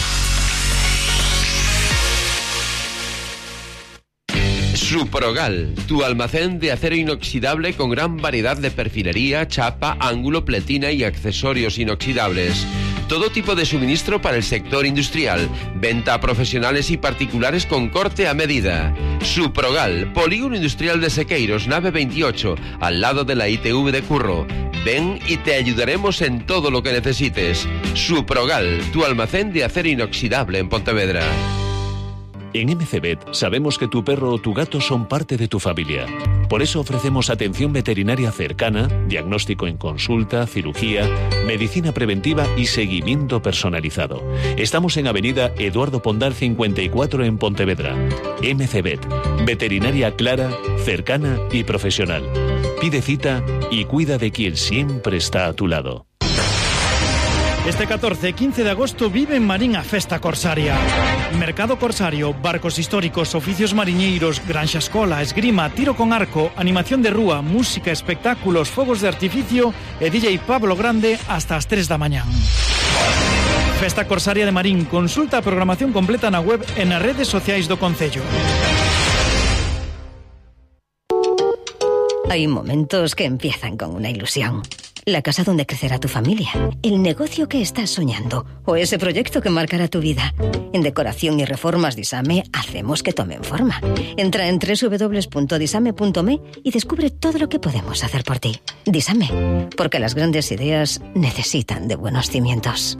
Suprogal, tu almacén de acero inoxidable con gran variedad de perfilería, chapa, ángulo, pletina y accesorios inoxidables. Todo tipo de suministro para el sector industrial. Venta a profesionales y particulares con corte a medida. Suprogal, Polígono Industrial de Sequeiros, nave 28, al lado de la ITV de Curro. Ven y te ayudaremos en todo lo que necesites. Suprogal, tu almacén de acero inoxidable en Pontevedra. En MCVet sabemos que tu perro o tu gato son parte de tu familia. Por eso ofrecemos atención veterinaria cercana, diagnóstico en consulta, cirugía, medicina preventiva y seguimiento personalizado. Estamos en Avenida Eduardo Pondal 54 en Pontevedra. MCVet, veterinaria clara, cercana y profesional. Pide cita y cuida de quien siempre está a tu lado. Este 14 y 15 de agosto vive en Marín a Festa Corsaria. Mercado Corsario, barcos históricos, oficios mariñeiros, granxa escola, esgrima, tiro con arco, animación de rúa, música, espectáculos, fogos de artificio e DJ Pablo Grande hasta as 3 da mañán. Festa Corsaria de Marín. Consulta a programación completa na web e nas redes sociais do Concello. Hay momentos que empiezan con una ilusión. La casa donde crecerá tu familia, el negocio que estás soñando o ese proyecto que marcará tu vida. En Decoración y Reformas Disame hacemos que tomen forma. Entra en www.disame.me y descubre todo lo que podemos hacer por ti. Disame, porque las grandes ideas necesitan de buenos cimientos.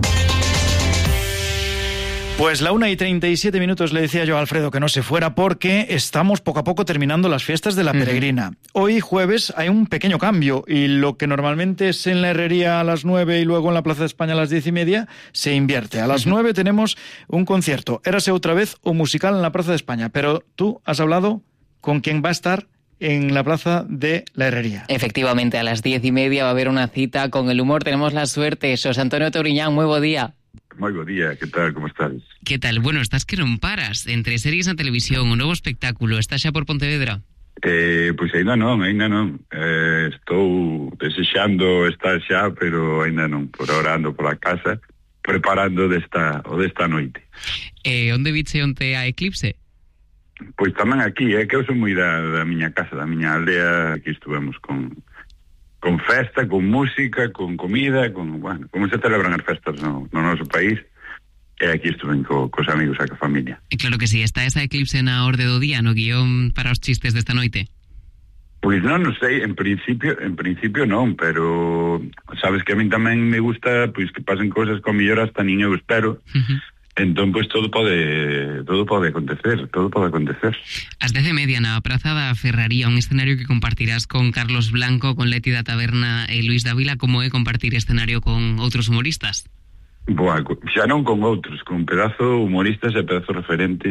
Pues la 1:37 le decía yo a Alfredo que no se fuera porque estamos poco a poco terminando las fiestas de la Peregrina. Hoy jueves hay un pequeño cambio y lo que normalmente es en la Herrería a las 9 y luego en la Plaza de España a las 10:30 se invierte. A las 9 tenemos un concierto, Érase otra vez o musical en la Plaza de España, pero tú has hablado con quien va a estar en la Plaza de la Herrería. Efectivamente, a las 10:30 va a haber una cita con el humor. Tenemos la suerte. Xosé Antonio Touriñán, muy buen día. Moi bo día, que tal, como estás? Que tal? Bueno, estás que non paras. Entre series na televisión, un novo espectáculo, estás xa por Pontevedra? Pois ainda non. Estou desexando estar xa, pero ainda non. Por ahora ando pola casa, preparando desta noite. Onde viche onte a eclipse? Pois tamén aquí, que eu son moi da miña casa, da miña aldea. Aquí estuvemos con festa, con música, con comida, como se celebran as festas no noso país, e aquí estuven cos amigos e ca familia. Claro que sí, está esa eclipse na orde do día, no guión para os chistes desta noite? Pois non sei, en principio non, pero sabes que a mí tamén me gusta pois que pasen cousas que ao mellor hasta nin eu espero. Entón, pois todo pode acontecer. As 10:30 na Praza da Ferraría, un escenario que compartirás con Carlos Blanco, con Leti da Taberna e Luis Dávila. Como é compartir escenario con outros humoristas? Boa, xa non con outros, con pedazo humoristas e pedazo referentes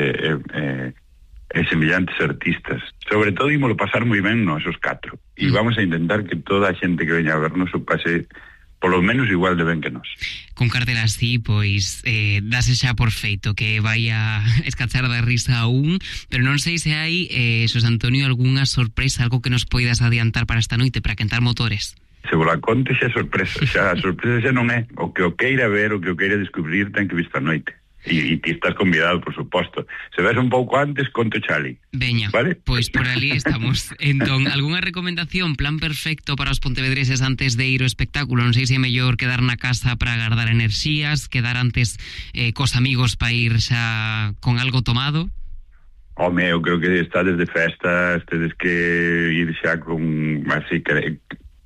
e semellantes artistas. Sobre todo ímolo pasar moi ben nos os 4. E vamos a intentar que toda a xente que veña a vernos o pase polo menos igual de ben que nós. Con cartel así, pois, dase xa por feito que vai a escachar da risa aún, pero non sei se hai, Xosé Antonio, algunha sorpresa, algo que nos poidas adiantar para esta noite, para quentar motores. Se vos la conte xa sorpresa, a sorpresa xa non é o que o queira ver, o que o queira descubrir, ten que vir esta noite. E ti estás convidado, por suposto. Se ves un pouco antes, conto chali. Veña, ¿vale? Pois por ali estamos. Entón, algunha recomendación, plan perfecto para os pontevedreses antes de ir ao espectáculo? Non sei se é mellor quedar na casa para guardar enerxías, quedar antes cos amigos para ir xa con algo tomado. Home, eu creo que estades de festa, tedes que ir xa con, así que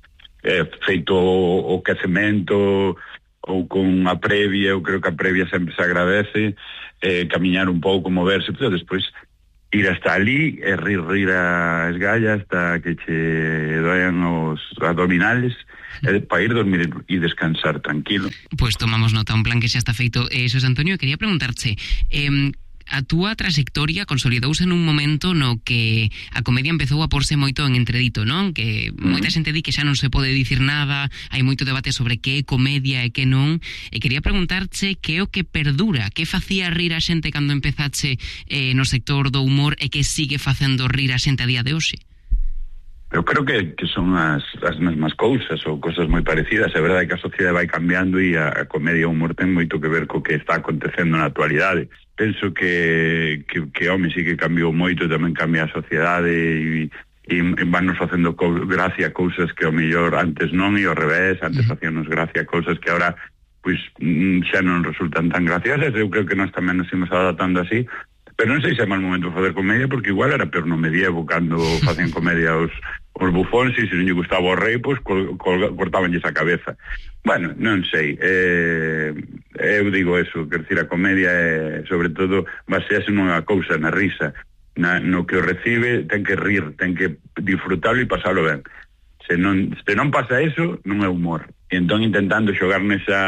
feito o quecemento ou con a previa. Eu creo que a previa sempre se agradece, camiñar un pouco, moverse, pero despois ir hasta ali e rir a esgalla hasta que che doan os abdominales, para ir dormir e descansar tranquilo. Pois tomamos nota, un plan que xa está feito. Xosé Antonio, quería preguntarche, a túa traxectoria consolidouse nun momento no que a comedia empezou a porse moito en entredito, non? Que moita xente di que xa non se pode dicir nada, hai moito debate sobre que é comedia e que non, e quería preguntarche que é o que perdura, que facía rir a xente cando empezache no sector do humor e que sigue facendo rir a xente a día de hoxe? Eu creo que son as mesmas cousas ou cousas moi parecidas. É verdade que a sociedade vai cambiando e a comedia e o humor ten moito que ver co que está acontecendo na actualidade. Penso que home, sí que cambiou moito, tamén cambia a sociedade e vannos facendo gracia cousas que ao mellor antes non, e ao revés, antes facíanos gracia cousas que ahora pois xa non resultan tan graciosas. Eu creo que nós tamén nos imos adaptando así. Pero non sei se é mal momento facer comedia, porque igual era peor no medievo, cando facían comedia os bufóns, e se non lle gustaba o rei, pois cortabanlles a cabeza. Bueno, non sei. Eu digo eso, quer decir, a comedia é, sobre todo, basease nunha cousa, na risa. No que o recibe, ten que rir, ten que disfrutarlo e pasalo ben. Se non pasa eso, non é humor. E entón, intentando xogar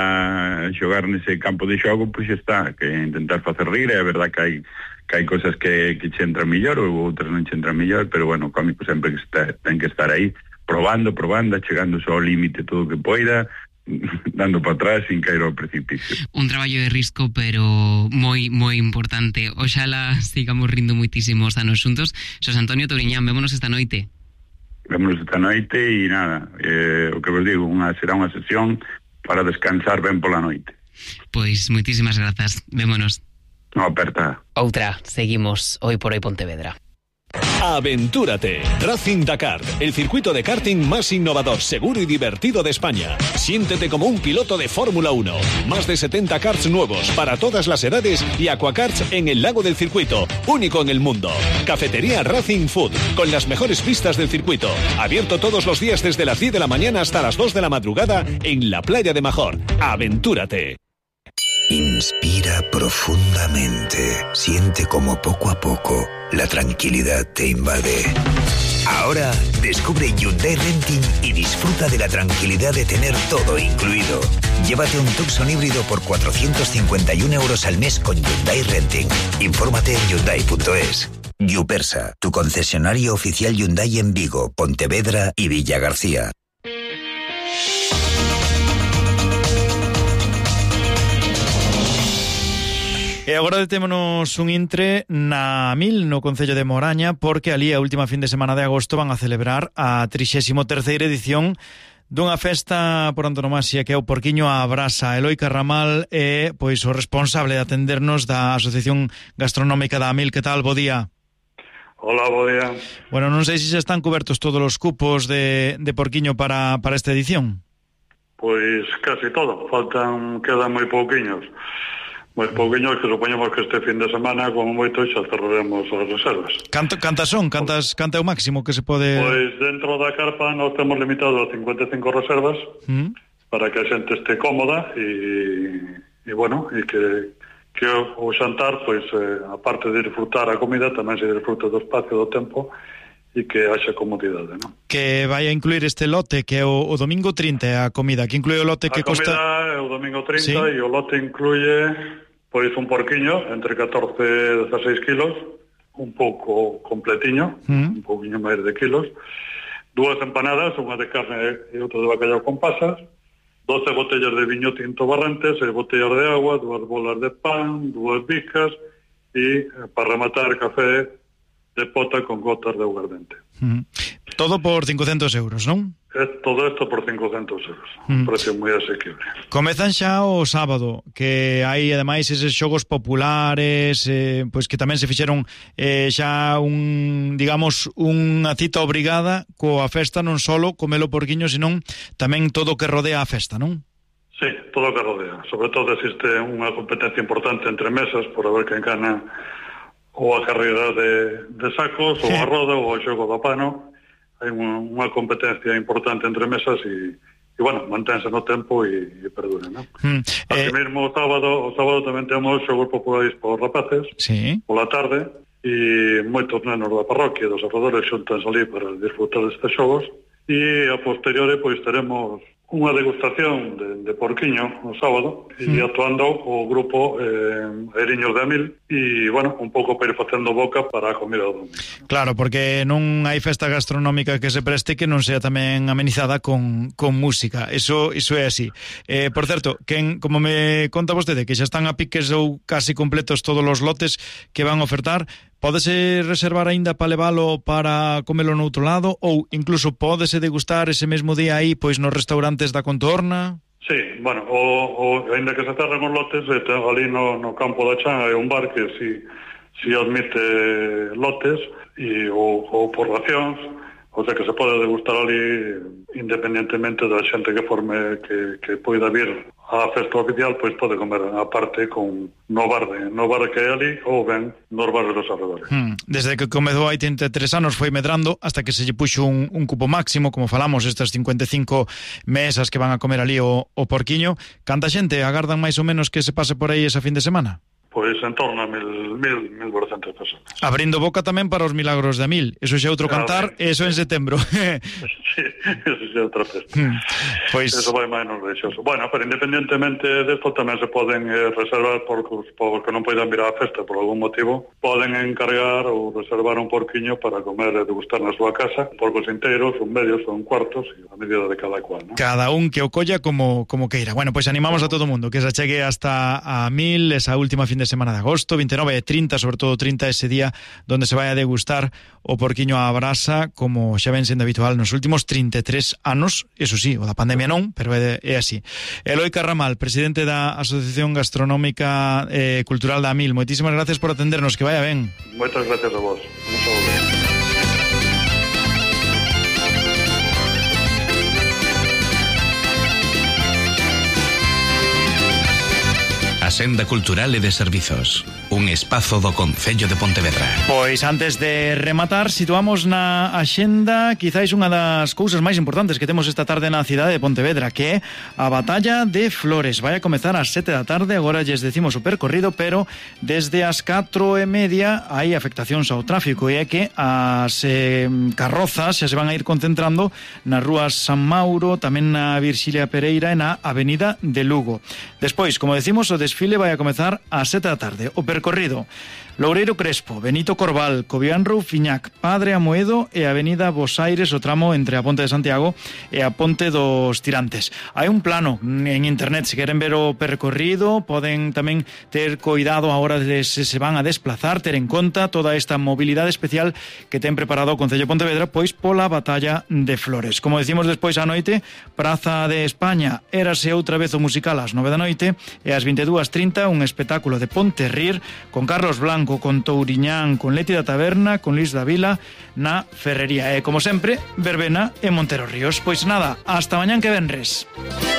nese campo de xogo, pois está, que intentar facer rir. É a verdad que hai cousas que che entran mellor ou outras non che entran mellor, pero bueno, o cómico sempre ten que estar aí probando, chegando só ao límite todo o que poida, dando para atrás sin caer ao precipicio. Un traballo de risco, pero moi importante. Oxala sigamos rindo moitísimos anos xuntos. Xosé Antonio Touriñán, vémonos esta noite. Vémonos esta noite e nada, o que vos digo, será unha sesión para descansar ben pola noite. Pois moitísimas grazas, vémonos. No, aperta. Outra, seguimos hoy por hoy Pontevedra. Aventúrate. Racing Dakar, el circuito de karting más innovador, seguro y divertido de España. Siéntete como un piloto de Fórmula 1. Más de 70 karts nuevos para todas las edades y aquakarts en el lago del circuito, único en el mundo. Cafetería Racing Food, con las mejores pistas del circuito. Abierto todos los días desde las 10 de la mañana hasta las 2 de la madrugada en la playa de Major. Aventúrate. Inspira profundamente. Siente como poco a poco la tranquilidad te invade. Ahora descubre Hyundai Renting y disfruta de la tranquilidad de tener todo incluido. Llévate un Tucson híbrido por 451 euros al mes con Hyundai Renting. Infórmate en Hyundai.es. Yupersa, tu concesionario oficial Hyundai en Vigo, Pontevedra y Villagarcía. E agora detémonos un intre na Mil, no Concello de Moraña, porque ali a última fin de semana de agosto van a celebrar a 33ª edición dunha festa por antonomasia que é o Porquiño á Brasa. Eloi Carramal é pois o responsable de atendernos da Asociación Gastronómica da Mil. Que tal? Bo día. Hola, bo día. Bueno, non sei se xa están cobertos todos os cupos de Porquiño para esta edición. Pois casi todo, quedan moi pouquiños. moi pouquiño, que supoñemos que este fin de semana, como moito, xa cerraremos as reservas. Canta é o máximo que se pode... Pois dentro da carpa nós temos limitado a 55 reservas para que a xente este cómoda e bueno, e que o xantar, pois, aparte de disfrutar a comida, tamén se disfruta do espacio, do tempo, e que haxa comodidade, non? Que vai a incluir este lote, que é o domingo 30, a comida, que inclui o lote que costa... A comida é o domingo 30, sí. E o lote incluye, pois, un porquiño entre 14 e 16 kilos, un pouco completiño, un pouquiño máis de kilos, 2 empanadas, unha de carne e outra de bacallau con pasas, 12 botellas de viño tinto Barrantes, 6 botellas de agua, 2 bolas de pan, 2 bicas e, para rematar, café de pota con gotas de aguardente. Todo por 500 euros, non? Todo isto por 500 euros. Un precio moi asequible. Comezan xa o sábado, que hai ademais eses xogos populares, pois que tamén se fixeron xa unha cita obrigada coa festa, non solo comelo porquiño, senón tamén todo o que rodea a festa, non? Sí, todo o que rodea. Sobre todo existe unha competencia importante entre mesas por a ver quen gana ou a carreira de sacos, ou a roda, ou o xogo do pano. Hai unha competencia importante entre mesas e bueno, manténse no tempo e perdure, non? Así mesmo o sábado tamén temos xogos populares para os rapaces, pola tarde, e moitos nenos da parroquia, dos arredores, xuntan ali para disfrutar destes xogos, e a posteriore, pois, teremos unha degustación de porquiño no sábado e actuando o grupo Airiños de Amil e, bueno, un pouco para ir facendo boca para a comida do domingo. Claro, porque non hai festa gastronómica que se preste que non sea tamén amenizada con música. Eso é así. Por certo, como me conta vostede, que xa están a piques ou casi completos todos os lotes que van a ofertar, pódese reservar aínda para levalo para comelo no outro lado ou incluso pódese degustar ese mesmo día aí pois nos restaurantes da contorna? Sí, bueno, aínda que se cerren os lotes, ali no campo da Chan hai un bar que si admite lotes ou por racións, o sea que se pode degustar ali independentemente da xente que forme que poida vir á festa oficial, pois pode comer aparte con no bar que hai ali ou ben nos bares dos arredores. Desde que comezou hai 33 anos foi medrando hasta que se lle puxo un cupo máximo, como falamos, estas 55 mesas que van a comer ali o porquiño. Canta xente agardan máis ou menos que se pase por aí esa fin de semana? Pois en torno a 1.400 personas. Abrindo boca tamén para os milagros de Amil. Eso xa outro cantar, eso en setembro. Sí, eso xa outra festa. Pois... Eso vai máis non reixoso. Bueno, pero independentemente desto tamén se poden reservar porque non poidan vir á festa por algún motivo, poden encargar ou reservar un porquiño para comer e degustar na súa casa, porcos inteiros, un medios ou un cuartos, a medida de cada cual, ¿no? Cada un que o colla como queira. Bueno, pois animamos a todo o mundo que se chegue hasta a Amil, esa última fin de semana de agosto, 29 e 30, sobre todo 30 ese día, donde se vai a degustar o porquiño á brasa, como xa ven sendo habitual nos últimos 33 anos, eso sí, o da pandemia non, pero é así. Eloi Carramal, presidente da Asociación Gastronómica Cultural da Amil, moitísimas gracias por atendernos, que vaya ben. Moitas gracias a vos. Muchas gracias. Senda Cultural e de Servizos, un espazo do Concello de Pontevedra. Pois antes de rematar, situamos na axenda quizáis unha das cousas máis importantes que temos esta tarde na cidade de Pontevedra, que é a Batalla de Flores. Vai a comezar ás 7 da tarde, agora lles decimos o percorrido, pero desde as 4:30 hai afectacións ao tráfico, e é que as carrozas xa se van a ir concentrando nas rúas San Mauro, tamén na Virxilia Pereira e na Avenida de Lugo. Despois, como decimos, o desfile vai a comezar ás 7 da tarde. O percorrido: Loureiro Crespo, Benito Corval, Cobián Roufiñac, Padre Amoedo e Avenida Bos Aires, o tramo entre a Ponte de Santiago e a Ponte dos Tirantes. Hai un plano en internet, se queren ver o percorrido, poden tamén ter cuidado a hora de se van a desplazar, ter en conta toda esta mobilidade especial que ten preparado o Concello de Pontevedra, pois pola Batalla de Flores. Como decimos despois á noite, Praza de España, érase outra vez o musical ás 9 da noite, e ás 22:30 un espectáculo de Ponterrir con Carlos Blanco, con Touriñán, con Leti da Taberna, con Luis da Vila na Ferrería. E, como sempre, verbena e Montero Ríos. Pois nada, hasta mañán que venres.